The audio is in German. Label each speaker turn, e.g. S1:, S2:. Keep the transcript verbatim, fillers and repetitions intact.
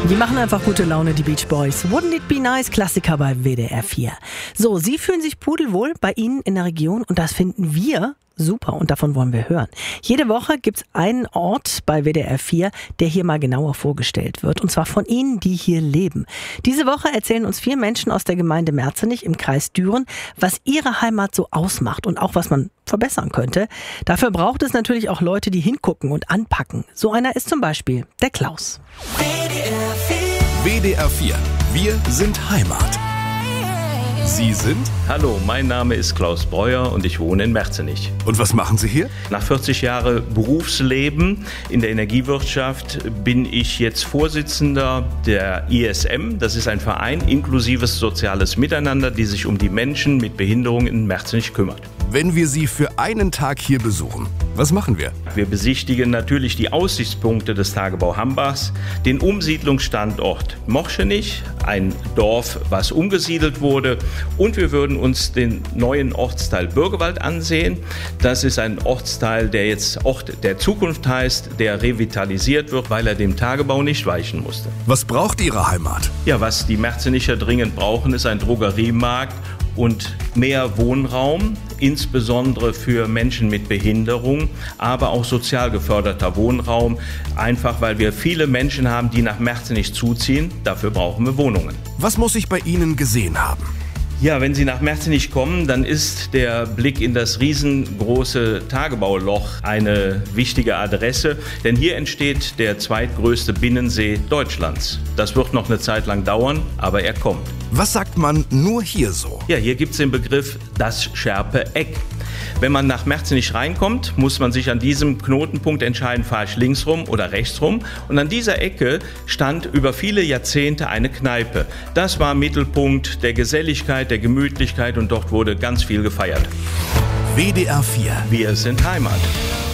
S1: Die machen einfach gute Laune, die Beach Boys. Wouldn't it be nice? Klassiker bei W D R vier. So, Sie fühlen sich pudelwohl bei Ihnen in der Region und das finden wir super und davon wollen wir hören. Jede Woche gibt's einen Ort bei W D R vier, der hier mal genauer vorgestellt wird. Und zwar von Ihnen, die hier leben. Diese Woche erzählen uns vier Menschen aus der Gemeinde Merzenich im Kreis Düren, was ihre Heimat so ausmacht und auch was man verbessern könnte. Dafür braucht es natürlich auch Leute, die hingucken und anpacken. So einer ist zum Beispiel der Klaus.
S2: W D R vier. Wir sind Heimat. Sie sind?
S3: Hallo, mein Name ist Klaus Breuer und ich wohne in Merzenich.
S2: Und was machen Sie hier?
S3: Nach vierzig Jahren Berufsleben in der Energiewirtschaft bin ich jetzt Vorsitzender der I S M. Das ist ein Verein inklusives soziales Miteinander, die sich um die Menschen mit Behinderung in Merzenich kümmert.
S2: Wenn wir Sie für einen Tag hier besuchen, was machen wir?
S3: Wir besichtigen natürlich die Aussichtspunkte des Tagebau Hambachs, den Umsiedlungsstandort Moschenich, ein Dorf, was umgesiedelt wurde, und wir würden uns den neuen Ortsteil Bürgewald ansehen. Das ist ein Ortsteil, der jetzt Ort der Zukunft heißt, der revitalisiert wird, weil er dem Tagebau nicht weichen musste.
S2: Was braucht Ihre Heimat?
S3: Ja, was die Merzenicher dringend brauchen, ist ein Drogeriemarkt und mehr Wohnraum, insbesondere für Menschen mit Behinderung, aber auch sozial geförderter Wohnraum, einfach weil wir viele Menschen haben, die nach Merzenich zuziehen. Dafür brauchen wir Wohnungen.
S2: Was muss ich bei Ihnen gesehen haben?
S3: Ja, wenn Sie nach Merzenich kommen, dann ist der Blick in das riesengroße Tagebauloch eine wichtige Adresse, denn hier entsteht der zweitgrößte Binnensee Deutschlands. Das wird noch eine Zeit lang dauern, aber er kommt.
S2: Was sagt man nur hier so?
S3: Ja, hier gibt es den Begriff das Scherpe Eck. Wenn man nach Merzenich reinkommt, muss man sich an diesem Knotenpunkt entscheiden, fahre ich links rum oder rechts rum. Und an dieser Ecke stand über viele Jahrzehnte eine Kneipe. Das war Mittelpunkt der Geselligkeit, der Gemütlichkeit und dort wurde ganz viel gefeiert.
S2: W D R vier.
S3: Wir sind Heimat.